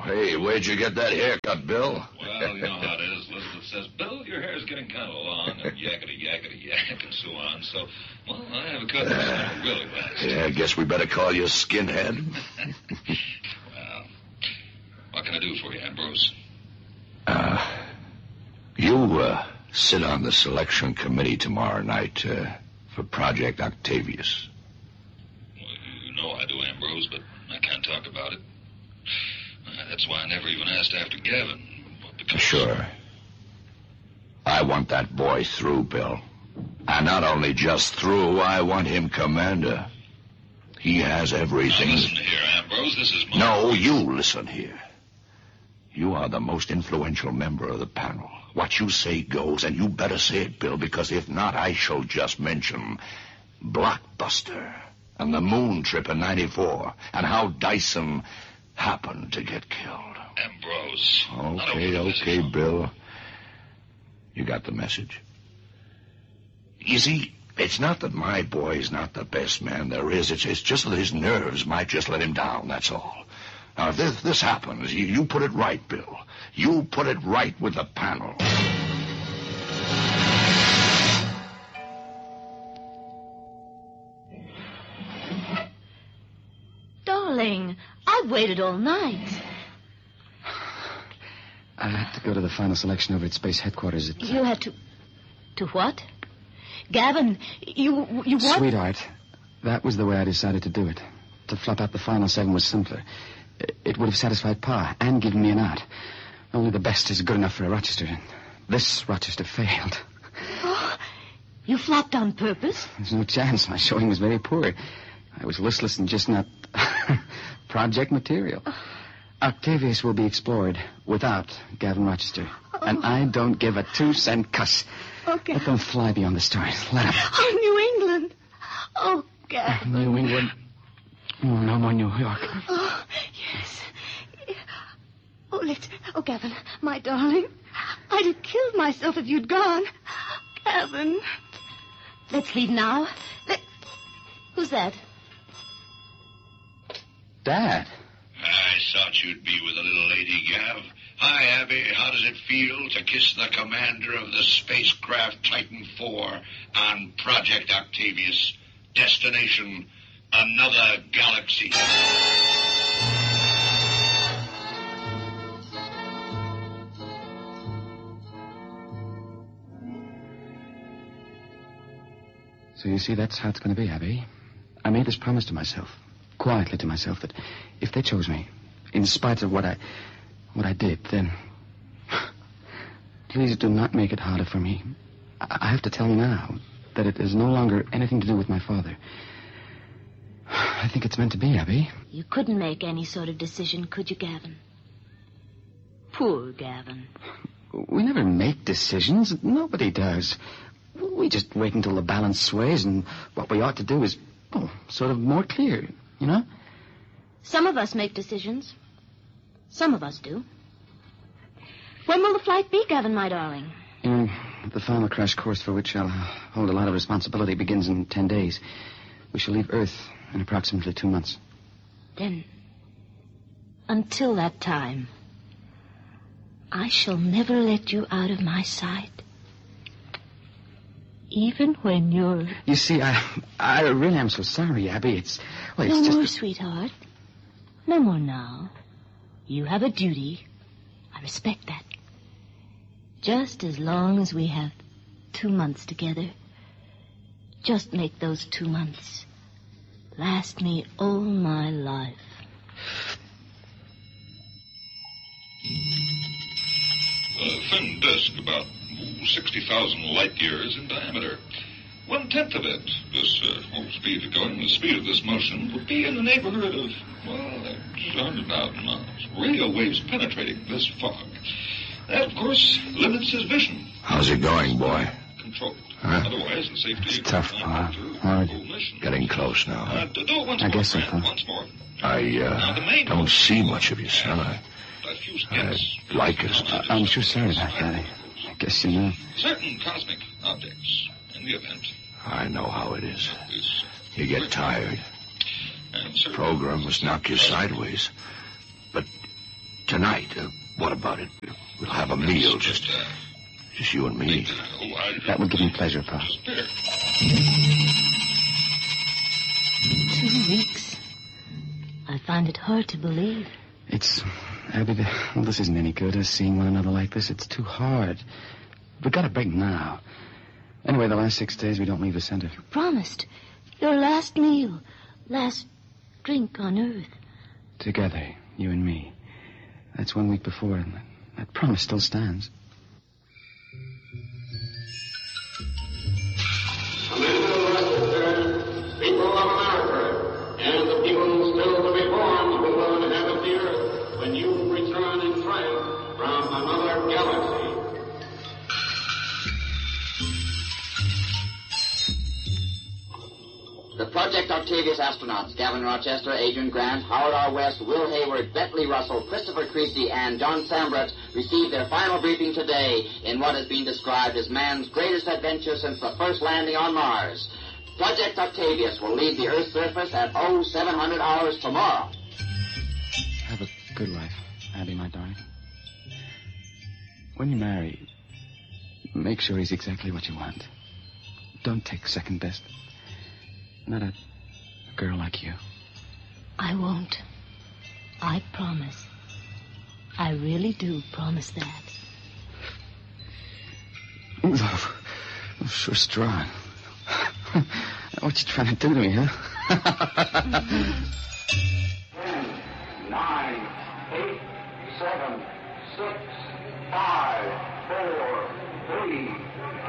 Hey, where'd you get that haircut, Bill? Well, you know how it is. Elizabeth says, Bill, your hair's getting kind of long, and yakety-yakety-yak, and so on. So, well, I have a cut that's really last. Yeah, I guess we better call you Skinhead. Well, what can I do for you, Ambrose? You sit on the selection committee tomorrow night for Project Octavius. Well, you know I do, Ambrose, but I can't talk about it. That's why I never even asked after Gavin. Because... Sure. I want that boy through, Bill. And not only just through, I want him commander. He has everything. Now listen here, Ambrose, this is my... No, you listen here. You are the most influential member of the panel. What you say goes, and you better say it, Bill, because if not, I shall just mention Blockbuster and the moon trip in '94 and how Dyson happened to get killed. Ambrose. Okay, Bill. You got the message? You see, it's not that my boy's not the best man there is. It's just that his nerves might just let him down, that's all. Now, if this happens, you put it right, Bill. You put it right with the panel. Darling, I've waited all night. I had to go to the final selection over at Space Headquarters. You had to... To what? Gavin, you what? Sweetheart, that was the way I decided to do it. To flop out the final 7 was simpler. It would have satisfied Pa and given me an out. Only the best is good enough for a Rochester. And this Rochester failed. Oh, you flopped on purpose? There's no chance. My showing was very poor. I was listless and just not project material. Octavius will be explored without Gavin Rochester. And I don't give a 2-cent cuss. Okay. Let them fly beyond the stars. Let them. Oh, New England. Oh, Gavin. New England. Oh, no more New York. Oh, yes. Oh, Gavin, my darling. I'd have killed myself if you'd gone. Gavin. Let's leave now. Who's that? Dad. I thought you'd be with the little lady, Gav. Hi, Abby. How does it feel to kiss the commander of the spacecraft Titan IV on Project Octavius? Destination, another galaxy. So you see, that's how it's going to be, Abby. I made this promise to myself, quietly to myself, that if they chose me, in spite of what I did, then please do not make it harder for me. I have to tell you now that it is no longer anything to do with my father. I think it's meant to be, Abby. You couldn't make any sort of decision, could you, Gavin? Poor Gavin. We never make decisions. Nobody does. We just wait until the balance sways, and what we ought to do is, sort of more clear, you know? Some of us make decisions. Some of us do. When will the flight be, Gavin, my darling? The final crash course, for which I'll hold a lot of responsibility, begins in 10 days. We shall leave Earth in approximately 2 months. Then, until that time, I shall never let you out of my sight. Even when you're... You see, I really am so sorry, Abby. It's no just... more, sweetheart. No more now. You have a duty. I respect that. Just as long as we have 2 months together. Just make those 2 months last me all my life. A thin disk about 60,000 light years in diameter. 1/10 of it, this speed of going, the speed of this motion, would be in the neighborhood of, 100,000 miles. Radio waves penetrating this fog. That, of course, limits his vision. How's it going, boy? Controlled. Huh? Otherwise, the safety... It's tough, Pa. Hard. Getting close now. Huh? Do it once I more, guess so, friend, Pa. once more. I don't see much of you, son. I like us. I'm sure sorry about that. I guess you know. Certain cosmic objects, in the event... I know how it is. You get tired. And certain Program must knock you sideways. But tonight, what about it? We'll have a meal, just you and me. That would give me pleasure, Pa. 2 weeks. I find it hard to believe. Abby, this isn't any good, us seeing one another like this. It's too hard. We've got to break now. Anyway, the last 6 days we don't leave the center. You promised. Your last meal. Last drink on Earth. Together, you and me. That's 1 week before, and that promise still stands. People of America, and the people still to be born who will inhabit the earth when you return in triumph from another galaxy. The Project Octavius astronauts, Gavin Rochester, Adrian Grant, Howard R. West, Will Hayward, Bentley Russell, Christopher Creasy, and John Sambrat, received their final briefing today in what has been described as man's greatest adventure since the first landing on Mars. Project Octavius will leave the Earth's surface at 0700 hours tomorrow. Have a good life, Abby, my darling. When you marry, make sure he's exactly what you want. Don't take second best. Not a girl like you. I won't. I promise. I really do promise that. Oh, sure strong. What you trying to do to me, huh?